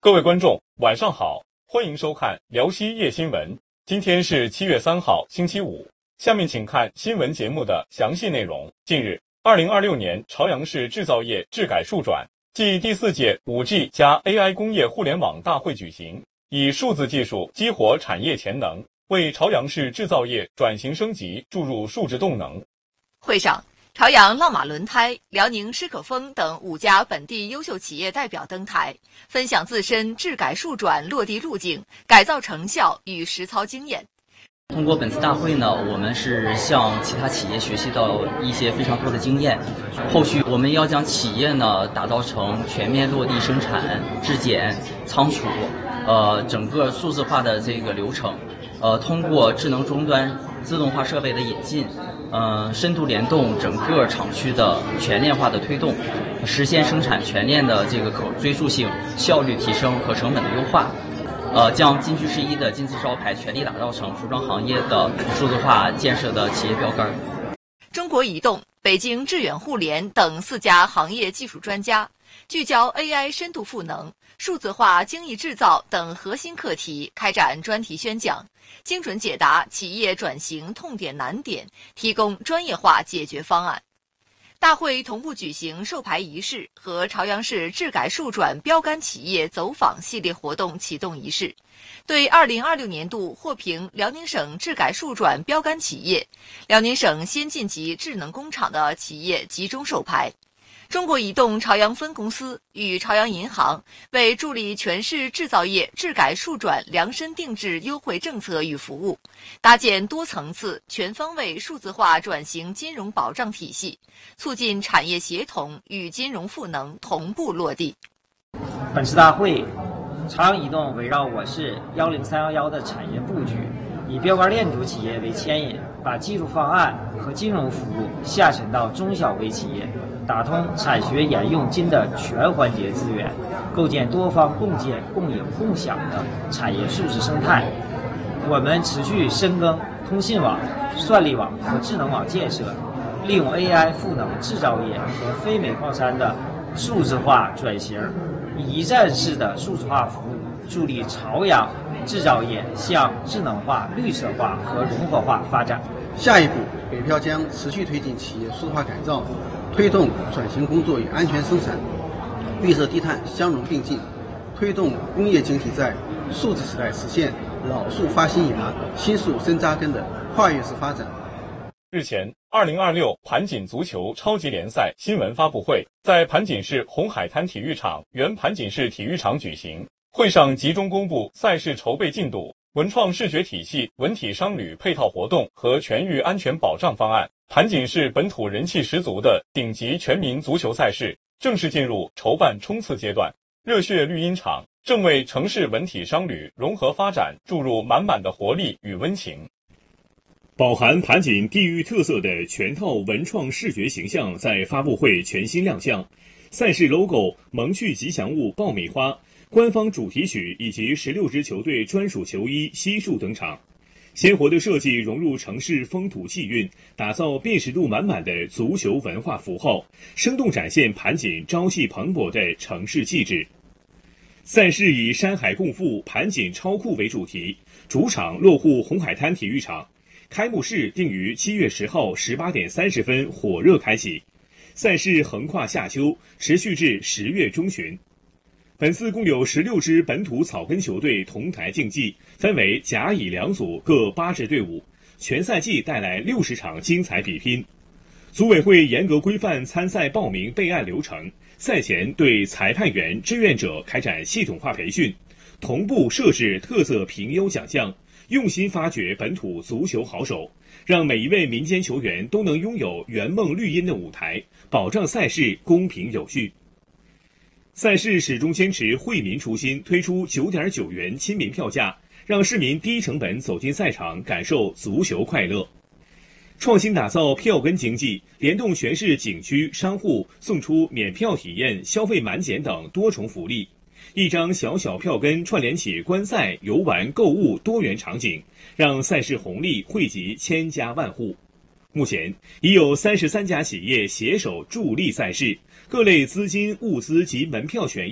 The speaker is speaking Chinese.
各位观众，晚上好，欢迎收看辽西夜新闻。今天是7月3号，星期五。下面请看新闻节目的详细内容。近日，2026年朝阳市制造业质改数转暨第4届5G 加 AI 工业互联网大会举行，以数字技术激活产业潜能，为朝阳市制造业转型升级注入数字动能。 会上，朝阳浪马轮胎、辽宁诗可风等5家本地优秀企业代表登台，分享自身质改数转落地路径、改造成效与实操经验。 通过本次大会呢，我们是向其他企业学习到一些非常多的经验。后续我们要将企业呢打造成全面落地生产、质检、仓储，整个数字化的这个流程。通过智能终端、自动化设备的引进，深度联动整个厂区的全链化的推动，实现生产全链的这个可追溯性、效率提升和成本的优化。将金居十一的金字招牌全力打造成服装行业的数字化建设的企业标杆。 中国移动、北京致远互联等4家行业技术专家聚焦 AI 深度赋能、数字化精益制造等核心课题，开展专题宣讲，精准解答企业转型痛点难点，提供专业化解决方案。大会同步举行授牌仪式和朝阳市质改数转标杆企业走访系列活动启动仪式，对2026年度获评辽宁省质改数转标杆企业、辽宁省先进级智能工厂的企业集中授牌。中国移动朝阳分公司与朝阳银行为助力全市制造业质改数转量身定制优惠政策与服务，搭建多层次、全方位数字化转型金融保障体系，促进产业协同与金融赋能同步落地。 本次大会，朝阳移动围绕我市10311的产业布局，以标杆链主企业为牵引，把技术方案和金融服务下沉到中小微企业，打通产学研用金的全环节资源，构建多方共建、共赢、共享的产业数字生态。我们持续深耕通信网、算力网和智能网建设，利用 AI 赋能制造业和非煤矿山的数字化转型，以一站式的数字化服务，助力朝阳制造业向智能化、绿色化和融合化发展。 下一步，北漂将持续推进企业数字化改造，推动转型工作与安全生产、绿色低碳相融并进，推动工业经济在数字时代实现老树发新芽、新树深扎根的跨越式发展。 日前，2026盘锦足球超级联赛新闻发布会在盘锦市红海滩体育场原盘锦市体育场举行。会上集中公布赛事筹备进度、文创视觉体系、文体商旅配套活动和全域安全保障方案。盘锦市本土人气十足的顶级全民足球赛事正式进入筹办冲刺阶段，热血绿茵场正为城市文体商旅融合发展注入满满的活力与温情。 饱含盘锦地域特色的全套文创视觉形象在发布会全新亮相，赛事 logo、萌趣吉祥物爆米花、官方主题曲以及16支球队专属球衣悉数登场，鲜活的设计融入城市风土气韵，打造辨识度满满的足球文化符号，生动展现盘锦朝气蓬勃的城市气质。赛事以山海共富、盘锦超酷为主题，主场落户红海滩体育场，开幕式定于7月10号18点30分火热开启，赛事横跨夏秋，持续至10月中旬。本次共有16支本土草根球队同台竞技，分为甲乙2组，各8支队伍，全赛季带来60场精彩比拼。组委会严格规范参赛报名备案流程，赛前对裁判员、志愿者开展系统化培训，同步设置特色评优奖项，用心发掘本土足球好手，让每一位民间球员都能拥有圆梦绿茵的舞台，保障赛事公平有序。赛事始终坚持惠民初心，推出9.9元亲民票价，让市民低成本走进赛场，感受足球快乐。创新打造票根经济，联动全市景区商户，送出免票体验、消费满减等多重福利。一张小小票根串联起观赛、游玩、购物多元场景，让赛事红利惠及千家万户。目前已有33家企业携手助力赛事，各类资金、物资及门票权益